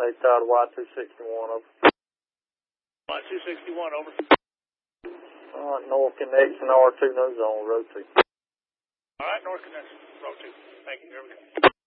States out of Y261, over. Y261, over. Alright, North connection, R2, no zone, road 2. Alright, North connection, road 2. Thank you, here we go.